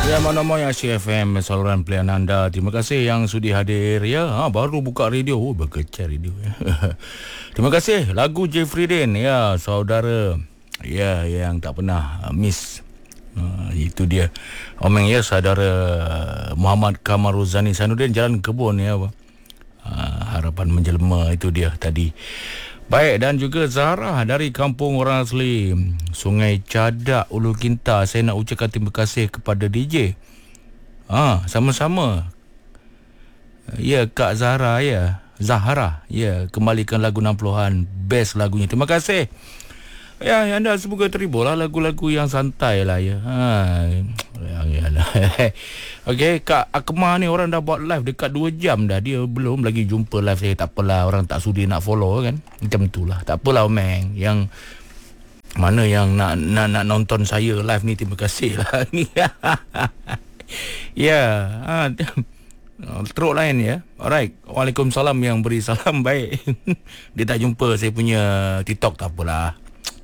Ya, mana-mana yang Asyik FM, saluran pilihan anda. Terima kasih yang sudi hadir ya. Baru buka radio, berkecil radio ya. Terima kasih lagu Jeffrey Dean ya, saudara ya yang tak pernah miss. Itu dia. Omeng ya, saudara Muhammad Kamaruzani Sanudin, Jalan Kebun ya. Harapan menjelma, itu dia tadi. Baik, dan juga Zahra dari Kampung Orang Asli Sungai Cadak, Ulu Kinta. Saya nak ucapkan terima kasih kepada DJ. Sama-sama. Ya, Kak Zahra ya. Zahra ya, kembalikan lagu 60-an, best lagunya. Terima kasih. Ya, anda semoga terimalah lagu-lagu yang santai lah ya. Okey, Kak Akmal ni orang dah buat live dekat 2 jam dah. Dia belum lagi jumpa live saya. Tak apalah, orang tak sudi nak follow kan. Macam itulah. Tak apalah Omeng. Yang mana yang nak nonton saya live ni, terima kasih lah. Ya. Teruk lain ya. Alright. Waalaikumsalam yang beri salam. Baik. Dia tak jumpa saya punya TikTok, tak apalah.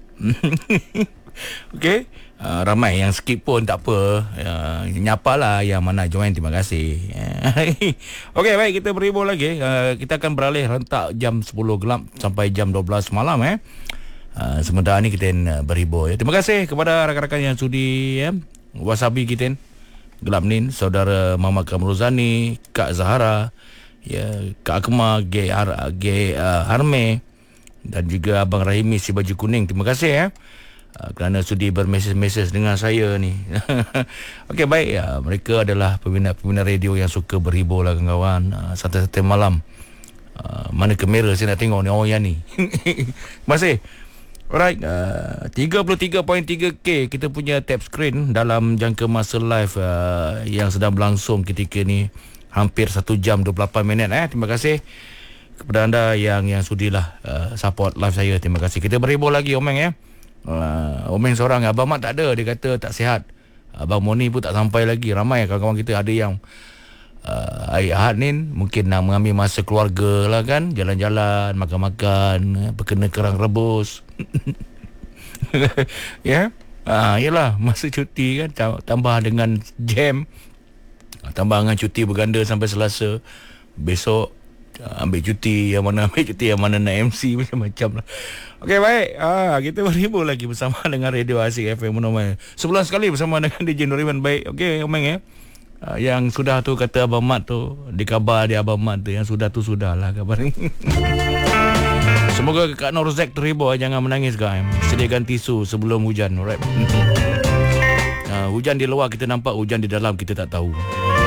Okey. Ramai yang skip pun tak apa. Nyapalah yang mana join, terima kasih. Okey, baik, kita berhibur lagi. Kita akan beralih rentak jam 10 gelap sampai jam 12 malam sementara ni kita berhibur ya. Terima kasih kepada rakan-rakan yang sudi wasabi kita gelap ni, saudara Muhammad Kamruzani, Kak Zahara ya, Kak Akmal, G Harme, dan juga Abang Rahimi si baju kuning. Terima kasih ya kerana sudi bermesej-mesej dengan saya ni. Okey, baik ya. Mereka adalah peminat radio yang suka berhibur lah kawan-kawan. Santai-santai malam. Mana kamera saya nak tengok ni. Oh yang ni. Terima kasih. Alright, 33.3K kita punya tap screen dalam jangka masa live yang sedang berlangsung ketika ni, hampir 1 jam 28 minit. Terima kasih kepada anda yang sudilah support live saya. Terima kasih. Kita berhibur lagi Omeng ya. Omeng seorang, Abang Mat tak ada, dia kata tak sihat. Abang Moni pun tak sampai lagi. Ramai kawan-kawan kita ada yang hari Ahad ni mungkin nak mengambil masa keluarga lah kan, jalan-jalan, makan-makan, berkena kerang rebus. Ya. Yalah, masa cuti kan, tambah dengan jam, tambah dengan cuti berganda sampai Selasa. Besok ambil cuti, yang mana ambil cuti, yang mana nak MC, macam-macam lah. Okey, baik. Kita berhibur lagi bersama dengan Radio Asyik FM Monoman. Sebulan sekali bersama dengan DJ Nuriman. Baik. Okey, Omeng ya. Yang sudah tu kata Abang Mat tu, di kabar dia Abang Mat tu, yang sudah tu sudahlah kabar ni. Semoga Kak Norzek terhibur. Jangan menangis guys. Sediakan tisu sebelum hujan. Alright. Hujan di luar kita nampak, hujan di dalam kita tak tahu.